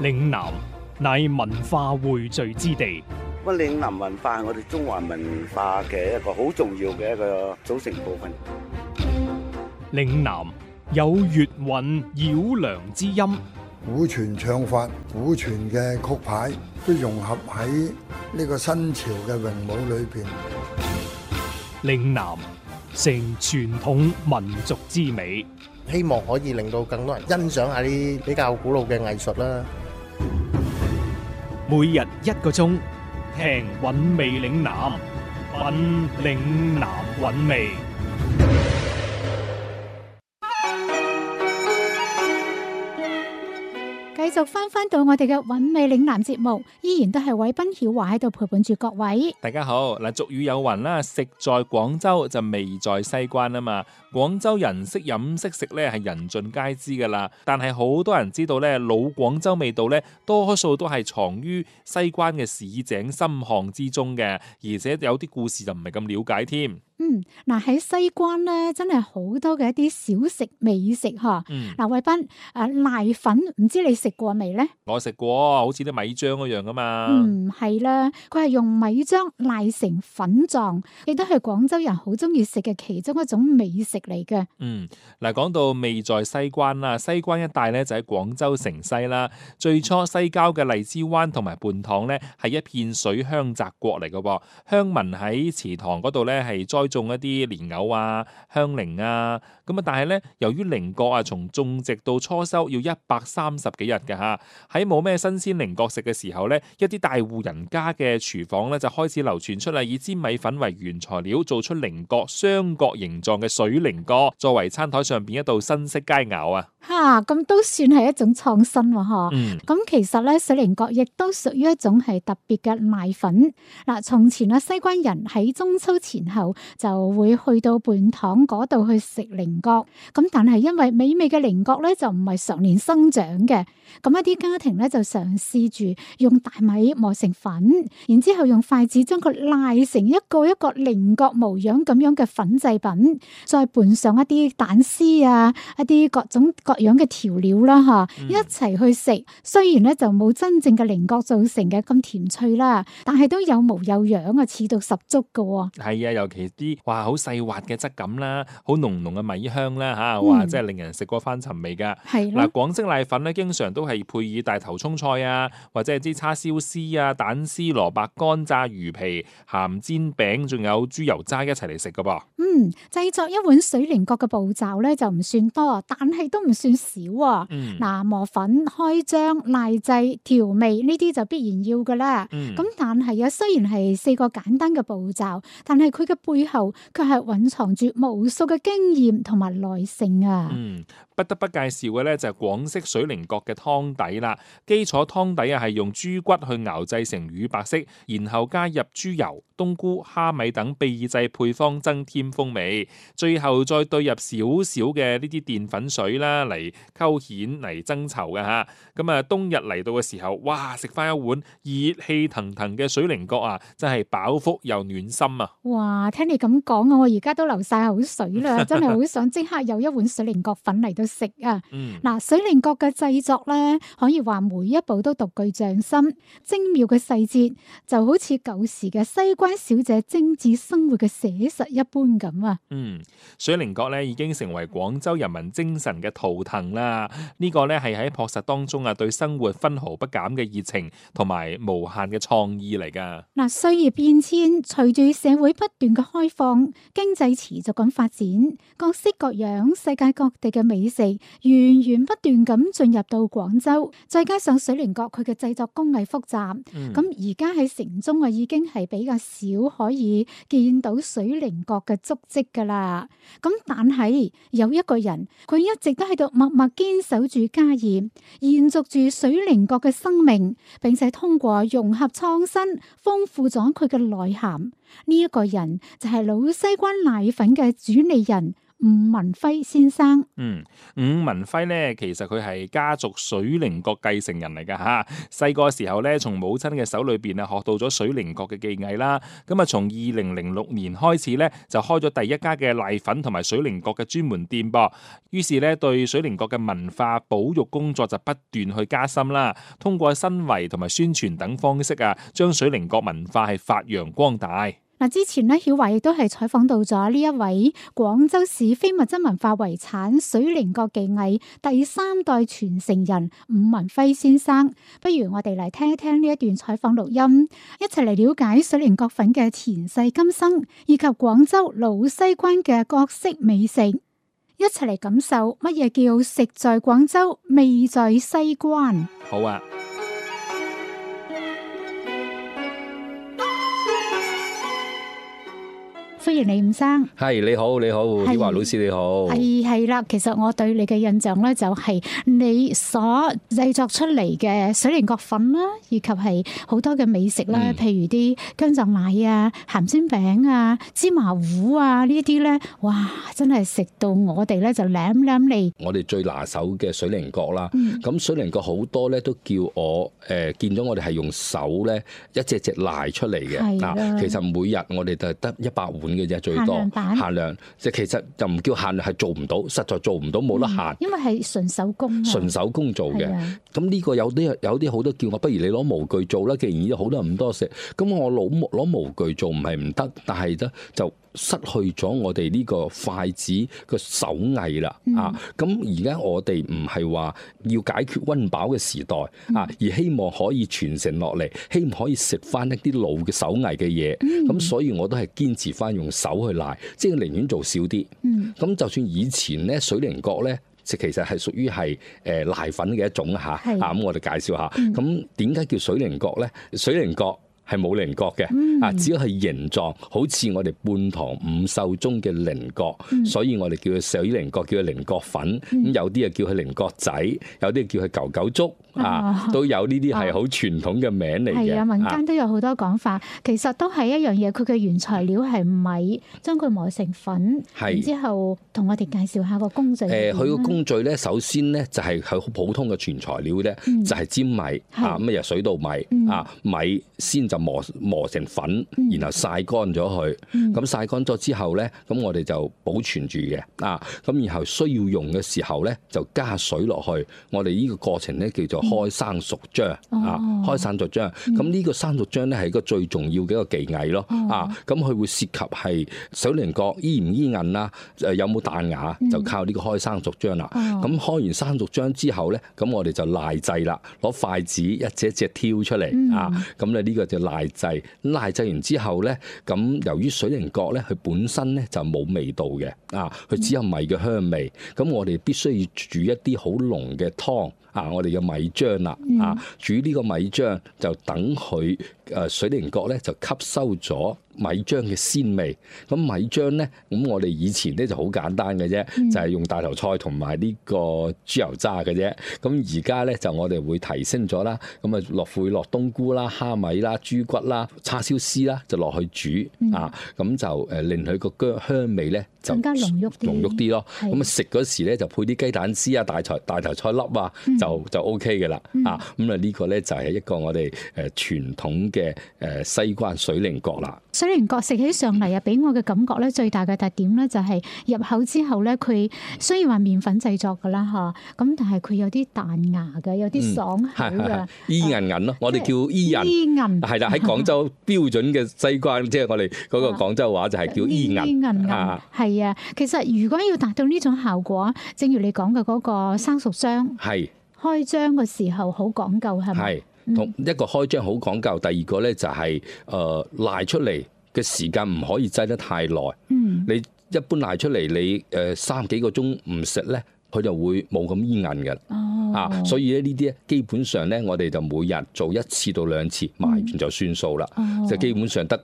嶺南乃文化匯聚之地， 咁嶺南文化係我哋中華文化嘅一個好重要嘅一個組成部分。 嶺南有粵韻繞梁之音， 古傳唱法、古傳嘅曲牌都融合喺呢個新潮嘅詠舞裏邊。 嶺南成傳統民族之美， 希望可以令到更多人欣賞下啲比較古老嘅藝術啦。 每日1個鐘，聽韻味嶺南，品嶺南韻味。 繼續翻到我哋嘅韻味嶺南節目，依然都係偉斌曉華喺度陪伴住各位。 大家好，嗱，俗語有云啦，食在廣州就味在西關啊嘛。廣州人識飲識食咧係人盡皆知噶啦，但係好多人知道咧，老廣州味道咧多數都係藏於西關嘅市井深巷之中嘅，而且有啲故事就唔係咁了解添。 嗱喺西關咧，真係好多嘅一啲小食美食嗬。嗱，偉斌，瀨粉唔知你食過未咧？ 我食過，好似啲米漿嗰樣噶嘛。 係啦，佢係用米漿瀨成粉狀，亦都係廣州人好中意食嘅其中一種美食嚟嘅。 嗱，講到味在西關啦，西關一帶咧就喺廣州城西啦。最初西郊嘅荔枝灣同埋泮塘咧係一片水鄉澤國嚟嘅噃，鄉民喺祠堂嗰度咧係栽種一啲蓮藕啊、香菱啊，咁啊，但係咧由於菱角啊，從種植到初收要130幾日嘅吓，喺冇咩新鮮菱角食嘅時候咧，一啲大戶人家嘅廚房咧就開始流傳出嚟，以粘米粉為原材料做出菱角雙角形狀嘅水菱角，作為餐台上邊一道新式佳肴啊！ 咁都算係一種創新喎，嗬。咁其實咧，水菱角亦都屬於一種係特別嘅瀨粉。嗱，從前啊，西關人喺中秋前後就會去到泮塘嗰度去食菱角。咁但係因為美味嘅菱角咧就唔係常年生長嘅，咁一啲家庭咧就嘗試住用大米磨成粉，然之後用筷子將佢瀨成一個一個菱角模樣咁樣嘅粉製品，再拌上一啲蛋絲啊，一啲各種各樣嘅調料啦，一齊去食。雖然咧就冇真正嘅菱角造成嘅咁甜脆啦，但係都有模有樣啊，似到十足㗎。 係啊，尤其啲哇好細滑嘅質感啦，好濃濃嘅米香啦吓，哇真係令人食過翻尋味噶。 係嗱，廣式瀨粉咧，經常都係配以大頭蔥菜啊，或者係啲叉燒絲啊、蛋絲、蘿蔔乾、炸魚皮、鹹煎餅，仲有豬油渣一齊嚟食噶噃。 製作一碗水菱角嘅步驟咧就唔算多，但係都唔算少啊。磨粉、開漿、瀨製、調味呢啲就必然要噶啦。咁但係雖然係4個簡單嘅步驟，但係佢嘅背後卻係蘊藏住無數嘅經驗同埋耐性啊。 不得不介紹嘅咧就係廣式水菱角嘅湯底啦。基礎湯底啊係用豬骨去熬製成乳白色，然後加入豬油、冬菇、蝦米等秘製配方增添風味，最後再兌入少少嘅呢啲澱粉水啦嚟勾芡嚟增稠嘅吓。咁啊冬日嚟到嘅時候，哇食翻一碗熱氣騰騰嘅水菱角啊，真係飽腹又暖心啊！ 哇，聽你咁講啊，我而家都流晒口水啦，真係好想即刻有一碗水菱角粉嚟到食啊！嗱，水菱角嘅製作咧，可以話每一步都獨具匠心，精妙嘅細節就好似舊時嘅西關小姐精緻生活嘅寫實一般咁啊！ 水菱角咧已經成為廣州人民精神嘅圖騰啦。呢個咧係喺樸實當中啊，對生活分毫不減嘅熱情同埋無限嘅創意嚟噶。 嗱，歲月變遷，隨住社會不斷嘅開放，經濟持續咁發展，各式各樣世界各地嘅美食源源不斷咁進入到廣州，再加上水菱角佢嘅製作工藝複雜，咁而家喺城中啊已經係比較少可以見到水菱角嘅足跡噶啦。咁但係有一個人，佢一直都喺度默默堅守住家業，延續住水菱角嘅生命，並且通過融合創新，豐富咗佢嘅內涵。呢一個人就係老西關瀨粉嘅主理人伍文輝先生。 伍文輝咧，其實佢係家族水靈閣繼承人嚟噶嚇。細個時候咧，從母親嘅手裏邊啊，學到咗水靈閣嘅技藝啦。咁啊，從2006年開始咧，就開咗第一家嘅瀨粉同埋水靈閣嘅專門店噃。於是咧，對水靈閣嘅文化保育工作就不斷去加深啦。通過申遺同埋宣傳等方式啊，將水靈閣文化係發揚光大。 嗱，之前咧，曉華亦都係採訪到咗呢一位廣州市非物質文化遺產水靈閣技藝第3代傳承人伍文輝先生。不如我哋嚟聽一聽呢一段採訪錄音，一齊嚟了解水靈閣粉嘅前世今生，以及廣州老西關嘅各式美食，一齊嚟感受乜嘢叫食在廣州，味在西關。 好啊。 歡迎你，伍生。 係，你好，曉華老師你好。 係啦，其實我對你嘅印象咧，就係你所製作出嚟嘅水靈閣粉啦，以及係好多嘅美食啦，譬如啲薑撞奶啊、鹹酸餅啊、芝麻糊啊呢啲咧，哇！真係食到我哋咧就舐脷。 我哋最拿手嘅水靈閣啦，咁水靈閣好多咧都叫我見咗我哋係用手咧一隻隻瀨出嚟嘅。嗱，其實每日我哋就得100碗嘅啫，最多限量，即係其實就唔叫限量，係做唔到，實在做唔到，冇得限。 因為係純手工， 純手工做嘅。咁呢個有啲好多叫我，不如你攞模具做啦。既然有好多人唔多食，咁我攞模具做唔係唔得，但係咧就失去咗我哋呢個筷子嘅手藝啦。咁而家我哋唔係話要解決溫飽嘅時代而希望可以傳承落嚟，希望可以食翻一啲老嘅手藝嘅嘢。咁所以我都係堅持翻用手去瀨，即係寧願做少啲。咁就算以前咧水靈閣咧，其實係屬於係瀨粉嘅一種嚇。咁我哋介紹下，咁點解叫水靈閣咧？水靈閣係冇靈閣嘅，只要係形狀，好似我哋半堂五秀中嘅靈閣，所以我哋叫佢水靈閣，叫佢靈閣粉。咁有啲啊叫佢靈閣仔，有啲叫佢舊九粥。都有呢啲係好傳統嘅名嚟嘅。係啊， 民間都有好多講法，其實都係一樣嘢。佢嘅原材料係米，將佢磨成粉，然之後同我哋介紹下個工序。 佢個工序咧，首先咧就係好普通嘅全材料咧，就係粘米咁由水稻米米先就磨成粉，然後曬乾咗佢。咁曬乾咗之後咧，咁我哋就保存住嘅。咁然後需要用嘅時候咧，就加水落去。我哋呢個過程咧叫做開生熟漿開生熟漿。咁呢個生熟漿咧係一個最重要嘅一個技藝咯。咁佢會涉及係水靈閣依唔依韌啦，有冇彈牙，就靠呢個開生熟漿啦。咁開完生熟漿之後咧，咁我哋就瀨製啦，攞筷子一隻一隻挑出嚟。咁咧呢個就瀨製。瀨製完之後咧，咁由於水靈閣咧佢本身咧就冇味道嘅，佢只有米嘅香味。咁我哋必須要煮一啲好濃嘅湯。我哋嘅米漿啦，煮呢個米漿就等佢水靈閣咧就吸收咗米漿嘅鮮味。咁米漿咧，咁我哋以前咧就好簡單嘅啫，就係用大頭菜同埋呢個豬油渣嘅啫。咁而家咧就我哋會提升咗啦，咁會落冬菇啦、蝦米啦、豬骨啦、叉燒絲啦，就落去煮咁就令佢個香味咧就更加濃郁啲咯。咁食嗰時咧就配啲雞蛋絲啊、大頭菜粒啊，就 OK 嘅啦。咁呢個咧就係一個我哋傳統嘅西關水靈閣啦。 水靈閣食起上嚟俾我嘅感覺咧，最大嘅特點咧就係入口之後咧，佢雖然話麵粉製作㗎啦咁但係佢有啲彈牙嘅，有啲爽口嘅， 依韌韌咯，我哋叫依韌。 依韌係啦，喺廣州標準嘅西關，即係我哋嗰個廣州話就係叫依韌。依韌係啊，其實如果要達到呢種效果，正如你講嘅嗰個生熟漿，開漿嘅時候好講究係咪？ 同一個開漿好講究，第二個咧就係瀨出嚟嘅時間唔可以擠得太耐。你一般瀨出嚟，你3幾個鐘唔食咧，佢就會冇咁依韌嘅。所以咧呢啲基本上咧，我哋就每日做1次到2次，賣完就算數啦。就基本上得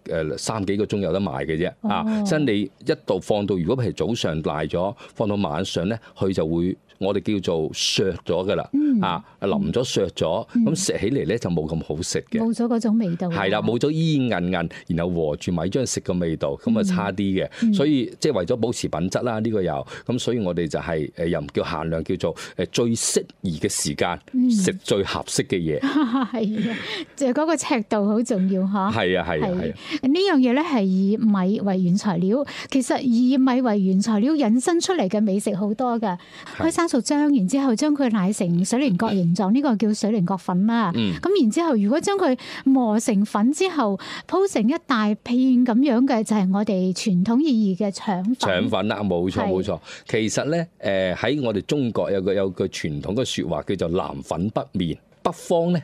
3幾個鐘有得賣嘅啫。真你一度放到，如果係早上瀨咗，放到晚上咧，佢就會我哋叫做削咗㗎啦，淋咗削咗，咁食起嚟咧就冇咁好食嘅， 冇咗嗰種味道。 係啦，冇咗煙韌韌，然後和住米漿食嘅味道，咁啊差啲嘅。所以即係為咗保持品質啦，呢個又咁，所以我哋就係又唔叫限量，叫做最適宜嘅時間食最合適嘅嘢。 係啊，就係嗰個尺度好重要嚇。 係啊係啊係啊！ 呢樣嘢咧係以米為原材料，其實以米為原材料引申出嚟嘅美食好多㗎。開生熟漿，然之後將佢奶成水蓮角形狀，呢個叫水蓮角粉啦。咁然之後，如果將佢磨成粉之後，鋪成一大片咁樣嘅，就係我哋傳統意義嘅腸粉。 腸粉啦，冇錯冇錯。其實咧，喺我哋中國有句傳統嘅説話叫做南粉北麵。北方咧